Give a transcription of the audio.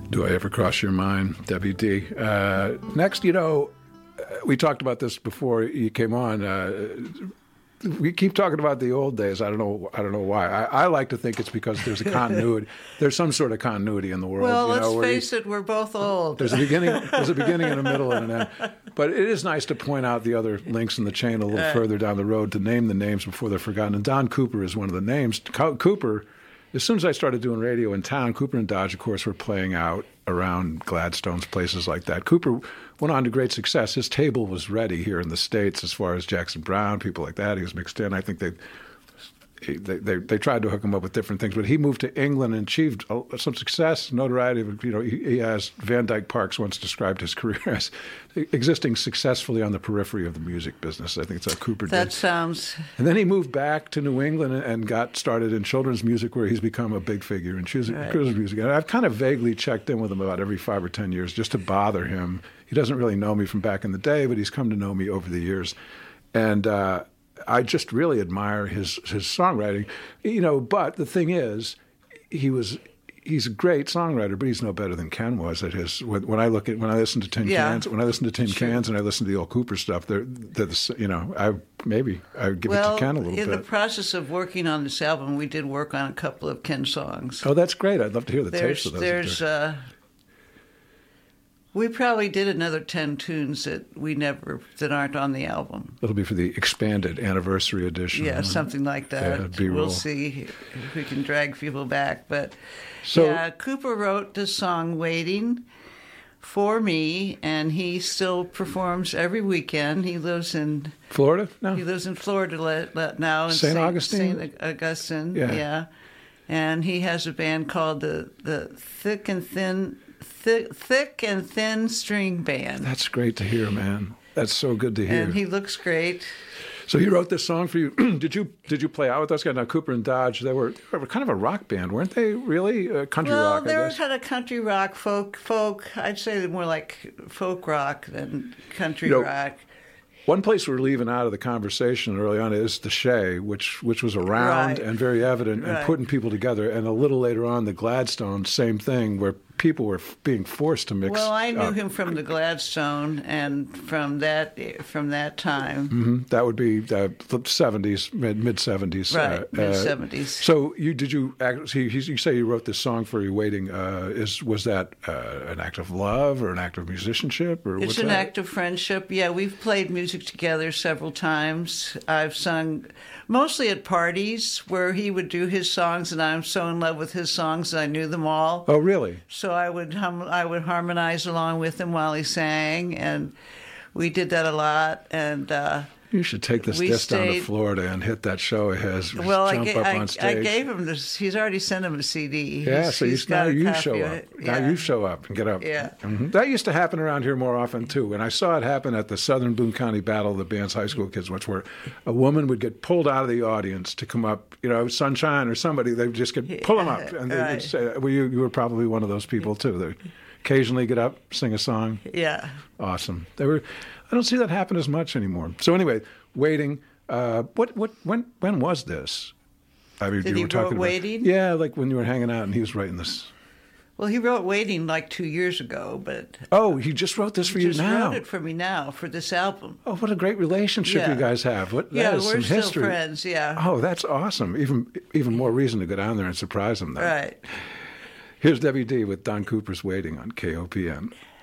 Do I Ever Cross Your Mind, Debbie D. Next, we talked about this before you came on. We keep talking about the old days. I don't know why. I like to think it's because there's a continuity. There's some sort of continuity in the world. Well, let's face it, we're both old. There's a beginning and a middle and an end. But it is nice to point out the other links in the chain a little further down the road, to name the names before they're forgotten. And Don Cooper is one of the names. Cooper, as soon as I started doing radio in town, Cooper and Dodge, of course, were playing out around Gladstone's, places like that. Cooper went on to great success. His table was ready here in the States as far as Jackson Browne, people like that. He was mixed in. I think they tried to hook him up with different things, but he moved to England and achieved some success, notoriety. He has, Van Dyke Parks once described his career as existing successfully on the periphery of the music business. I think it's how Cooper did. That sounds. And then he moved back to New England and got started in children's music, where he's become a big figure in children's music. And I've kind of vaguely checked in with him about every 5 or 10 years just to bother him. He doesn't really know me from back in the day, but he's come to know me over the years. And I just really admire his songwriting, But the thing is, he's a great songwriter, but he's no better than Ken was at his. When I listen to Tin Cans, Cans, and I listen to the old Cooper stuff, I would give it to Ken a little bit. In the process of working on this album, we did work on a couple of Ken songs. Oh, that's great! I'd love to hear the tapes of those. We probably did another 10 tunes that aren't on the album. It'll be for the expanded anniversary edition. Yeah, something like that. Yeah, we'll see if we can drag people back. But Cooper wrote the song "Waiting" for me, and he still performs every weekend. He lives in Florida now. He lives in Florida now. In St. Augustine. St. Augustine. Yeah. And he has a band called the Thick and Thin String Band. That's great to hear, man. That's so good to hear. And he looks great. So he wrote this song for you. Did you play out with those guys? Now, Cooper and Dodge, they were kind of a rock band, weren't they? Really, country rock. Well, they were kind of country rock, folk. I'd say they're more like folk rock than country rock. One place we're leaving out of the conversation early on is the Shea, which was around and very evident and putting people together. And a little later on, the Gladstone, same thing, where people were being forced to mix. Well, I knew him from the Gladstone and from that time. Mm-hmm. That would be the 70s, mid 70s. Right, mid 70s. So you say you wrote this song for you, Waiting. Was that an act of love or an act of musicianship? Or it's an act of friendship. Yeah, we've played music together several times. I've sung mostly at parties where he would do his songs, and I'm so in love with his songs that I knew them all. Oh, really? So I would harmonize along with him while he sang, and we did that a lot. And you should take this disc down to Florida and hit that show of his. Well, jump up on stage. I gave him this. He's already sent him a CD. Yeah, so now you show up. Yeah. Now you show up and get up. Yeah. Mm-hmm. That used to happen around here more often, too. And I saw it happen at the Southern Boone County Battle of the Bands High School Kids, where a woman would get pulled out of the audience to come up, Sunshine or somebody, they would just pull them up. And they would say, you were probably one of those people, too. They occasionally get up, sing a song. Yeah. Awesome. I don't see that happen as much anymore. So anyway, Waiting. When was this? I mean, Did he wrote Waiting? Yeah, like when you were hanging out and he was writing this. Well, he wrote Waiting like 2 years ago, but... Oh, he just wrote this for you now? He just wrote it for me now, for this album. Oh, what a great relationship you guys have. That is we're some still history. Friends, yeah. Oh, that's awesome. Even more reason to go down there and surprise him, then. Right. Here's Debbie D. with Don Cooper's Waiting on KOPN.